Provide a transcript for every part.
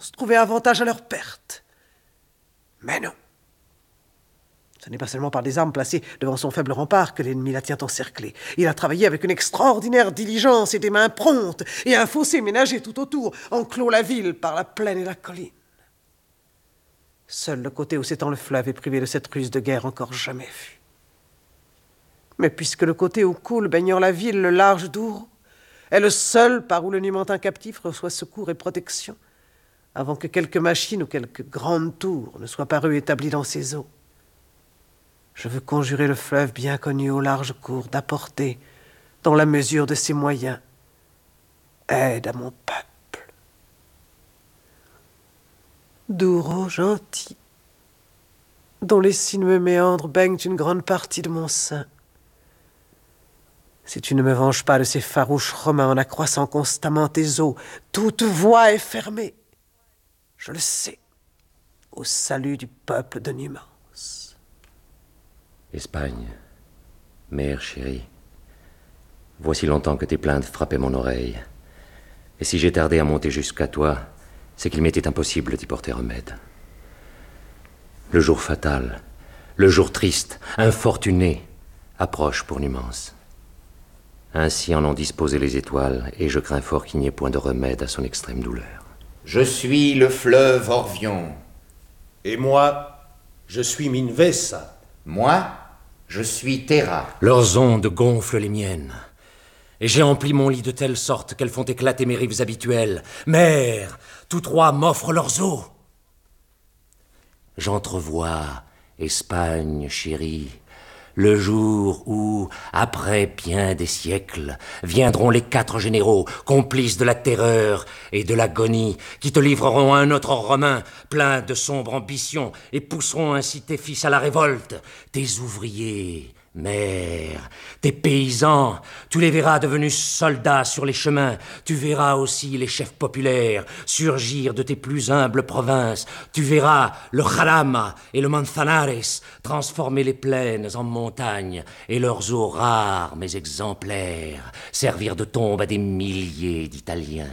chance, trouver avantage à leur perte. Mais non. Ce n'est pas seulement par des armes placées devant son faible rempart que l'ennemi la tient encerclée. Il a travaillé avec une extraordinaire diligence et des mains promptes, et un fossé ménagé tout autour enclôt la ville par la plaine et la colline. Seul le côté où s'étend le fleuve est privé de cette ruse de guerre encore jamais vue. Mais puisque le côté où coule, baignant la ville, le large d'Ouro, est le seul par où le numantin captif reçoit secours et protection, avant que quelque machine ou quelque grande tour ne soit parue établie dans ses eaux, je veux conjurer le fleuve bien connu au large cours d'apporter, dans la mesure de ses moyens, aide à mon peuple. Douro gentil, dont les sinueux méandres baignent une grande partie de mon sein. Si tu ne me venges pas de ces farouches Romains en accroissant constamment tes eaux, toute voie est fermée, je le sais, au salut du peuple de Numance. Espagne, mère chérie, voici longtemps que tes plaintes frappaient mon oreille. Et si j'ai tardé à monter jusqu'à toi, c'est qu'il m'était impossible d'y porter remède. Le jour fatal, le jour triste, infortuné, approche pour Numance. Ainsi en ont disposé les étoiles, et je crains fort qu'il n'y ait point de remède à son extrême douleur. Je suis le fleuve Orvion. Et moi, je suis Minvesa. Moi, je suis Terra. Leurs ondes gonflent les miennes, et j'ai empli mon lit de telle sorte qu'elles font éclater mes rives habituelles. Mère, tous trois m'offrent leurs eaux. J'entrevois, Espagne chérie, le jour où, après bien des siècles, viendront les 4 généraux, complices de la terreur et de l'agonie, qui te livreront un autre Romain, plein de sombre ambition, et pousseront ainsi tes fils à la révolte. Tes ouvriers, mère, tes paysans, tu les verras devenus soldats sur les chemins. Tu verras aussi les chefs populaires surgir de tes plus humbles provinces. Tu verras le Jarama et le Manzanares transformer les plaines en montagnes et leurs eaux rares mais exemplaires servir de tombe à des milliers d'Italiens.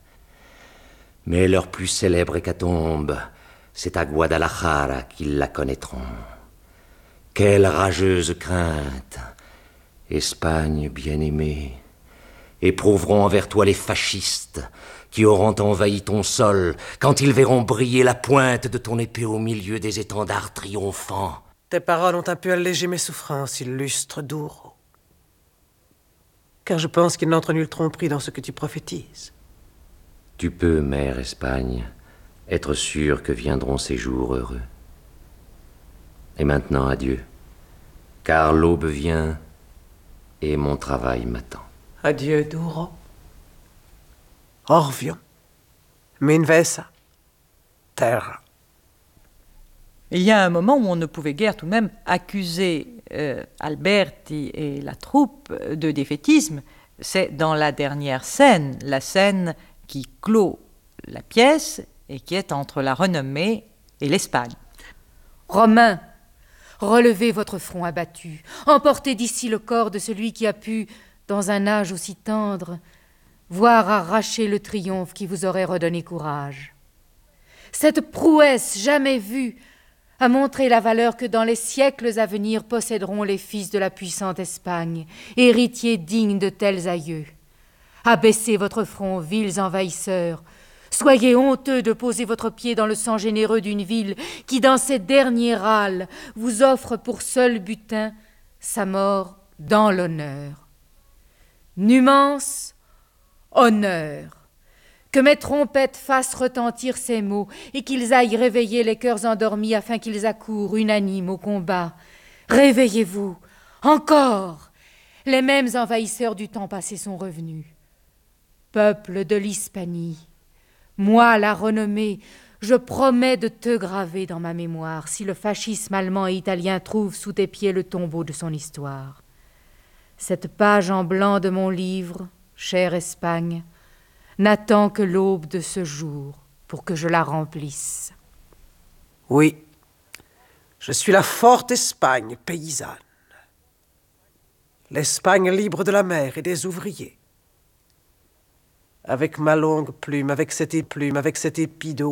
Mais leur plus célèbre hécatombe, c'est à Guadalajara qu'ils la connaîtront. Quelle rageuse crainte, Espagne bien-aimée, éprouveront envers toi les fascistes qui auront envahi ton sol quand ils verront briller la pointe de ton épée au milieu des étendards triomphants. Tes paroles ont un peu allégé mes souffrances, illustre Douro. Car je pense qu'il n'entre nulle tromperie dans ce que tu prophétises. Tu peux, mère Espagne, être sûre que viendront ces jours heureux. Et maintenant, adieu, car l'aube vient et mon travail m'attend. Adieu, Douro. Orvion. Minvesa. Terra. Il y a un moment où on ne pouvait guère tout de même accuser Alberti et la troupe de défaitisme. C'est dans la dernière scène, la scène qui clôt la pièce et qui est entre la renommée et l'Espagne. Romains, relevez votre front abattu, emportez d'ici le corps de celui qui a pu, dans un âge aussi tendre, voir arracher le triomphe qui vous aurait redonné courage. Cette prouesse jamais vue a montré la valeur que dans les siècles à venir posséderont les fils de la puissante Espagne, héritiers dignes de tels aïeux. Abaissez votre front, vils envahisseurs. Soyez honteux de poser votre pied dans le sang généreux d'une ville qui, dans ses derniers râles, vous offre pour seul butin sa mort dans l'honneur. Numance, honneur. Que mes trompettes fassent retentir ces mots et qu'ils aillent réveiller les cœurs endormis afin qu'ils accourent unanimes au combat. Réveillez-vous, encore. Les mêmes envahisseurs du temps passé sont revenus. Peuple de l'Hispanie, moi, la renommée, je promets de te graver dans ma mémoire si le fascisme allemand et italien trouve sous tes pieds le tombeau de son histoire. Cette page en blanc de mon livre, chère Espagne, n'attend que l'aube de ce jour pour que je la remplisse. Oui, je suis la forte Espagne paysanne. L'Espagne libre de la mer et des ouvriers. Avec ma longue plume, avec cette épi d'eau,